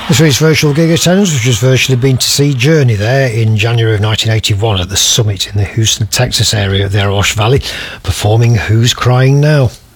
So his virtual gig attendance, which has virtually been to see Journey there in January of 1981 at the Summit in the Houston, Texas area of the Arawash Valley, performing Who's Crying Now.